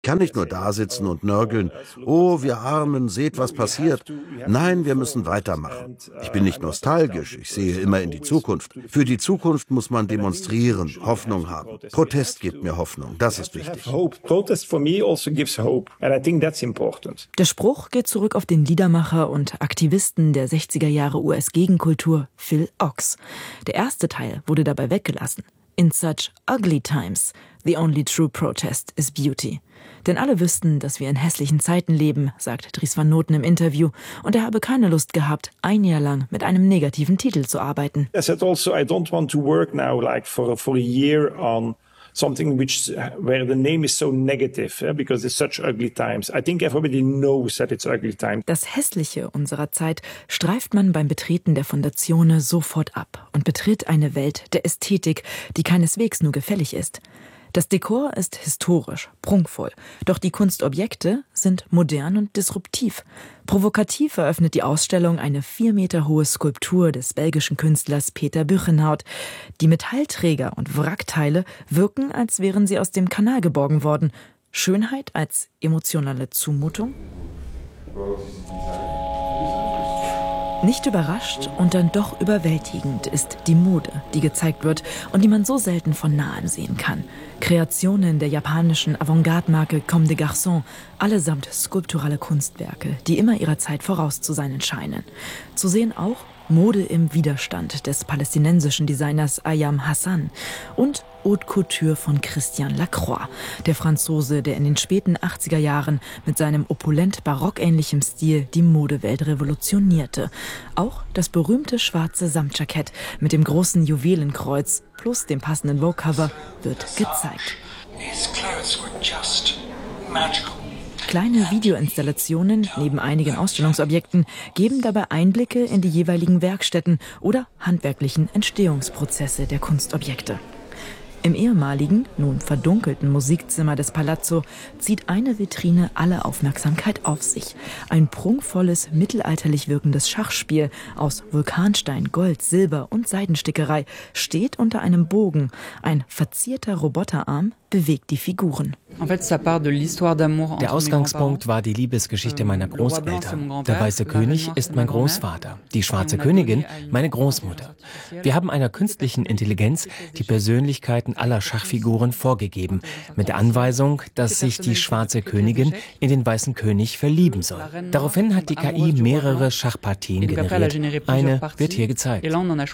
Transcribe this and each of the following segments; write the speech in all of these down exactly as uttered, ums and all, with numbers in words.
Ich kann nicht nur da sitzen und nörgeln, oh, wir Armen, seht, was passiert. Nein, wir müssen weitermachen. Ich bin nicht nostalgisch, ich sehe immer in die Zukunft. Für die Zukunft muss man demonstrieren, Hoffnung haben. Protest gibt mir Hoffnung, das ist wichtig. Der Spruch geht zurück auf den Liedermacher und Aktivisten der sechziger Jahre U S-Gegenkultur Phil Ochs. Der erste Teil wurde dabei weggelassen. In such ugly times, the only true protest is beauty. Denn alle wüssten, dass wir in hässlichen Zeiten leben, sagt Dries van Noten im Interview. Und er habe keine Lust gehabt, ein Jahr lang mit einem negativen Titel zu arbeiten. I said also, I don't want to work now like for, for a year on something which where the name is so negative, yeah, because it's such ugly times. I think everybody knows that it's ugly times. Das Hässliche unserer Zeit streift man beim Betreten der Fondazione sofort ab und betritt eine Welt der Ästhetik, die keineswegs nur gefällig ist. Das Dekor ist historisch, prunkvoll, doch die Kunstobjekte sind modern und disruptiv. Provokativ eröffnet die Ausstellung eine vier Meter hohe Skulptur des belgischen Künstlers Peter Buchenhout. Die Metallträger und Wrackteile wirken, als wären sie aus dem Kanal geborgen worden. Schönheit als emotionale Zumutung? Nicht überrascht und dann doch überwältigend ist die Mode, die gezeigt wird und die man so selten von nahem sehen kann. Kreationen der japanischen Avantgarde-Marke Comme des Garçons, allesamt skulpturale Kunstwerke, die immer ihrer Zeit voraus zu sein scheinen. Zu sehen auch Mode im Widerstand des palästinensischen Designers Ayam Hassan und Haute Couture von Christian Lacroix, der Franzose, der in den späten achtziger Jahren mit seinem opulent barockähnlichen Stil die Modewelt revolutionierte. Auch das berühmte schwarze Samtjackett mit dem großen Juwelenkreuz plus dem passenden Vogue-Cover wird gezeigt. Kleine Videoinstallationen neben einigen Ausstellungsobjekten geben dabei Einblicke in die jeweiligen Werkstätten oder handwerklichen Entstehungsprozesse der Kunstobjekte. Im ehemaligen, nun verdunkelten Musikzimmer des Palazzo zieht eine Vitrine alle Aufmerksamkeit auf sich. Ein prunkvolles, mittelalterlich wirkendes Schachspiel aus Vulkanstein, Gold, Silber und Seidenstickerei steht unter einem Bogen. Ein verzierter Roboterarm bewegt die Figuren. Der Ausgangspunkt war die Liebesgeschichte meiner Großeltern. Der weiße König ist mein Großvater, die schwarze Königin meine Großmutter. Wir haben einer künstlichen Intelligenz die Persönlichkeiten aller Schachfiguren vorgegeben, mit der Anweisung, dass sich die schwarze Königin in den weißen König verlieben soll. Daraufhin hat die K I mehrere Schachpartien generiert. Eine wird hier gezeigt.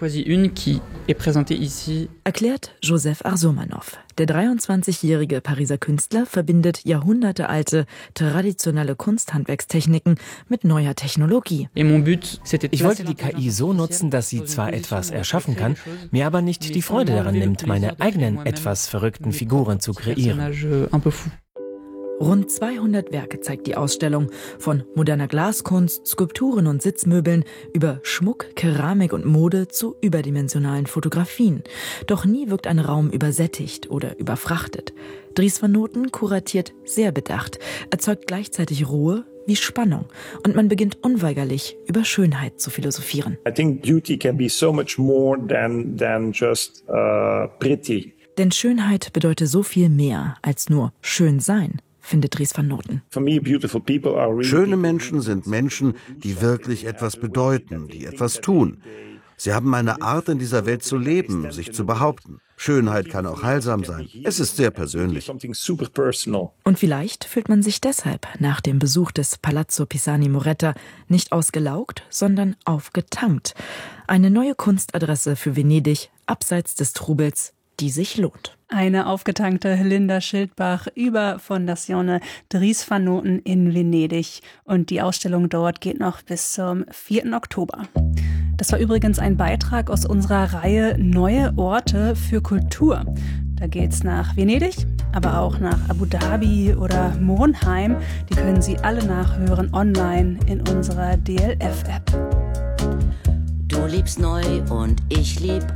Erklärt Joseph Arsomanov. Der dreiundzwanzigjährige Pariser Künstler verbindet jahrhundertealte, traditionelle Kunsthandwerkstechniken mit neuer Technologie. Ich wollte die K I so nutzen, dass sie zwar etwas erschaffen kann, mir aber nicht die Freude daran nimmt, meine eigenen, etwas verrückten Figuren zu kreieren. Rund zweihundert Werke zeigt die Ausstellung, von moderner Glaskunst, Skulpturen und Sitzmöbeln über Schmuck, Keramik und Mode zu überdimensionalen Fotografien. Doch nie wirkt ein Raum übersättigt oder überfrachtet. Dries van Noten kuratiert sehr bedacht, erzeugt gleichzeitig Ruhe wie Spannung und man beginnt unweigerlich über Schönheit zu philosophieren. I think beauty can be so much more than than just uh, pretty. Denn Schönheit bedeutet so viel mehr als nur schön sein, findet Dries van Noten. Schöne Menschen sind Menschen, die wirklich etwas bedeuten, die etwas tun. Sie haben eine Art, in dieser Welt zu leben, sich zu behaupten. Schönheit kann auch heilsam sein. Es ist sehr persönlich. Und vielleicht fühlt man sich deshalb nach dem Besuch des Palazzo Pisani-Moretta nicht ausgelaugt, sondern aufgetankt. Eine neue Kunstadresse für Venedig, abseits des Trubels, die sich lohnt. Eine aufgetankte Linda Schildbach über Fondazione Dries van Noten in Venedig. Und die Ausstellung dort geht noch bis zum vierten Oktober. Das war übrigens ein Beitrag aus unserer Reihe Neue Orte für Kultur. Da geht's nach Venedig, aber auch nach Abu Dhabi oder Monheim. Die können Sie alle nachhören online in unserer D L F-App. Du liebst neu und ich lieb